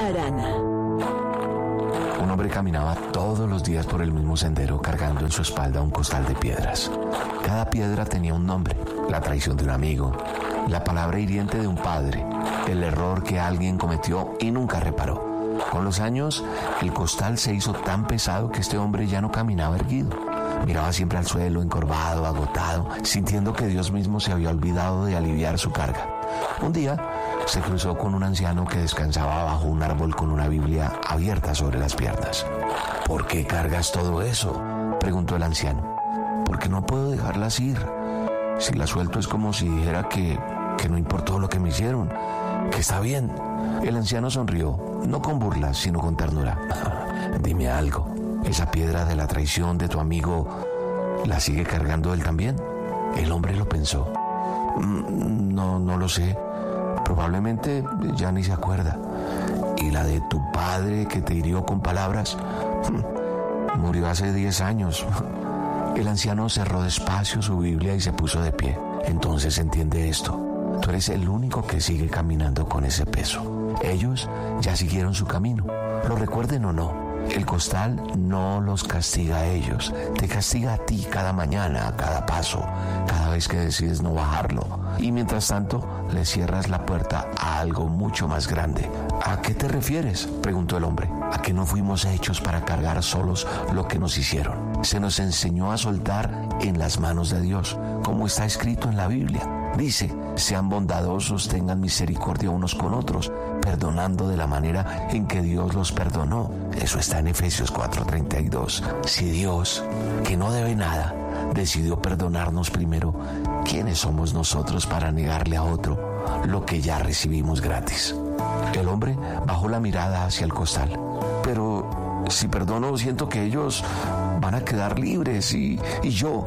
Arana. Un hombre caminaba todos los días por el mismo sendero cargando en su espalda un costal de piedras. Cada piedra tenía un nombre: la traición de un amigo, la palabra hiriente de un padre, el error que alguien cometió y nunca reparó. Con los años, el costal se hizo tan pesado que este hombre ya no caminaba erguido. Miraba siempre al suelo, encorvado, agotado, sintiendo que Dios mismo se había olvidado de aliviar su carga. Un día se cruzó con un anciano que descansaba bajo un árbol con una Biblia abierta sobre las piernas. ¿Por qué cargas todo eso?, preguntó el anciano. Porque no puedo dejarlas ir. Si las suelto es como si dijera que no importó lo que me hicieron, que está bien. El anciano sonrió, no con burla, sino con ternura. Dime algo, ¿esa piedra de la traición de tu amigo la sigue cargando él también? El hombre lo pensó. No lo sé. Probablemente ya ni se acuerda. ¿Y la de tu padre que te hirió con palabras? Murió hace 10 años. El anciano cerró despacio su Biblia y se puso de pie. Entonces entiende esto. Tú eres el único que sigue caminando con ese peso. Ellos ya siguieron su camino. Lo recuerden o no, el costal no los castiga a ellos. Te castiga a ti cada mañana, a cada paso, cada vez que decides no bajarlo. Y mientras tanto, le cierras la puerta a algo mucho más grande. ¿A qué te refieres?, preguntó el hombre. A que no fuimos hechos para cargar solos lo que nos hicieron. Se nos enseñó a soltar en las manos de Dios, como está escrito en la Biblia. Dice: sean bondadosos, tengan misericordia unos con otros, perdonando de la manera en que Dios los perdonó. Eso está en Efesios 4:32. Si Dios, que no debe nada, decidió perdonarnos primero, ¿quiénes somos nosotros para negarle a otro lo que ya recibimos gratis? El hombre bajó la mirada hacia el costal. Pero si perdono, siento que ellos van a quedar libres y yo.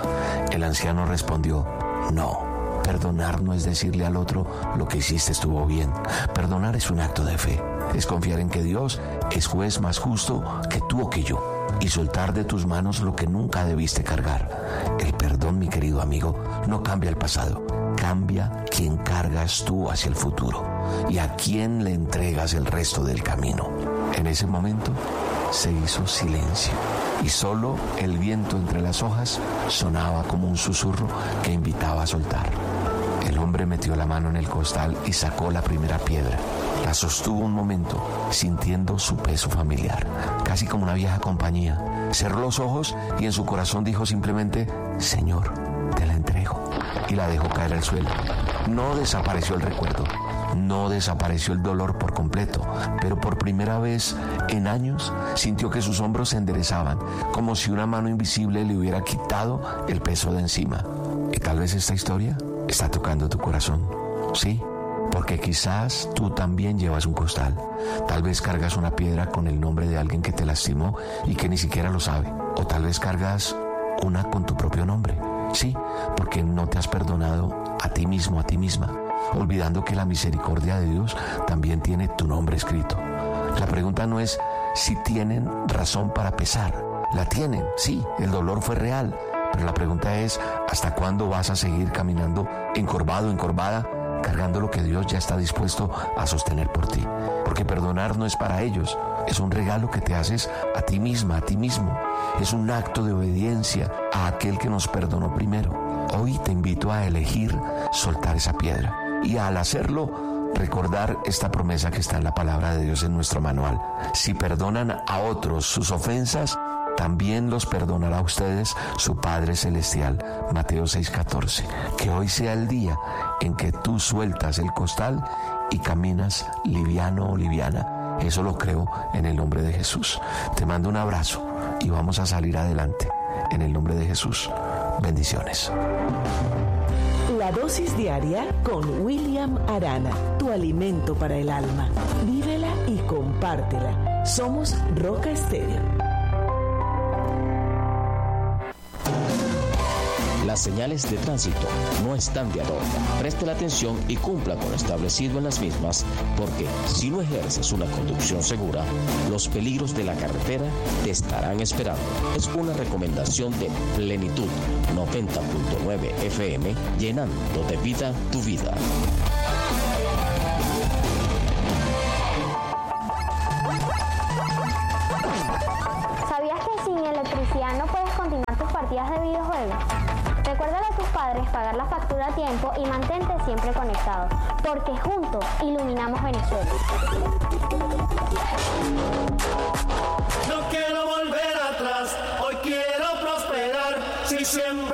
El anciano respondió: no. Perdonar no es decirle al otro lo que hiciste estuvo bien. Perdonar es un acto de fe. Es confiar en que Dios es juez más justo que tú o que yo. Y soltar de tus manos lo que nunca debiste cargar. El perdón, mi querido amigo, no cambia el pasado. Cambia quién cargas tú hacia el futuro y a quién le entregas el resto del camino. En ese momento se hizo silencio y solo el viento entre las hojas sonaba como un susurro que invitaba a soltar. El hombre metió la mano en el costal y sacó la primera piedra. La sostuvo un momento, sintiendo su peso familiar, casi como una vieja compañía. Cerró los ojos y en su corazón dijo simplemente: Señor, te la entrego. Y la dejó caer al suelo. No desapareció el recuerdo, no desapareció el dolor por completo, pero por primera vez en años sintió que sus hombros se enderezaban, como si una mano invisible le hubiera quitado el peso de encima. Y tal vez esta historia está tocando tu corazón, ¿sí? Porque quizás tú también llevas un costal. Tal vez cargas una piedra con el nombre de alguien que te lastimó y que ni siquiera lo sabe. O tal vez cargas una con tu propio nombre. Sí, porque no te has perdonado a ti mismo, a ti misma, olvidando que la misericordia de Dios también tiene tu nombre escrito. La pregunta no es si tienen razón para pesar. La tienen, sí, el dolor fue real. Pero la pregunta es: ¿hasta cuándo vas a seguir caminando encorvado, encorvada, cargando lo que Dios ya está dispuesto a sostener por ti? Porque perdonar no es para ellos, es un regalo que te haces a ti misma, a ti mismo. Es un acto de obediencia a aquel que nos perdonó primero. Hoy te invito a elegir soltar esa piedra y al hacerlo recordar esta promesa que está en la palabra de Dios en nuestro manual. Si perdonan a otros sus ofensas, también los perdonará a ustedes su Padre Celestial. Mateo 6:14. Que hoy sea el día en que tú sueltas el costal y caminas liviano o liviana. Eso lo creo en el nombre de Jesús. Te mando un abrazo y vamos a salir adelante. En el nombre de Jesús. Bendiciones. La dosis diaria con William Arana, tu alimento para el alma. Vívela y compártela. Somos Roca Estéreo. Las señales de tránsito no están de adorno. Preste la atención y cumpla con lo establecido en las mismas, porque si no ejerces una conducción segura, los peligros de la carretera te estarán esperando. Es una recomendación de Plenitud 90.9 FM, llenando de vida tu vida. ¿Sabías que sin electricidad no puedes continuar tus partidas de videojuegos? Recuérdale a tus padres pagar la factura a tiempo y mantente siempre conectado, porque juntos iluminamos Venezuela. No quiero volver atrás, hoy quiero prosperar, si siempre